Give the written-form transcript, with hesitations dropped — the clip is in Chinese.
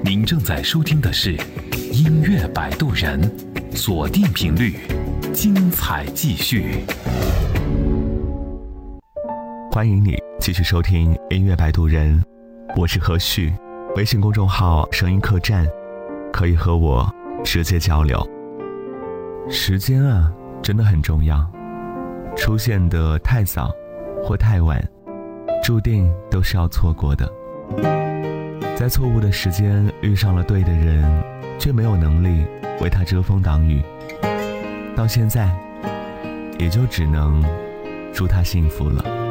您正在收听的是音乐摆渡人，锁定频率，精彩继续。 欢迎你继续收听音乐摆渡人，我是何旭，微信公众号声音客栈，可以和我直接交流。时间啊，真的很重要，出现的太早或太晚，注定都是要错过的。在错误的时间遇上了对的人，却没有能力为他遮风挡雨，到现在也就只能祝他幸福了。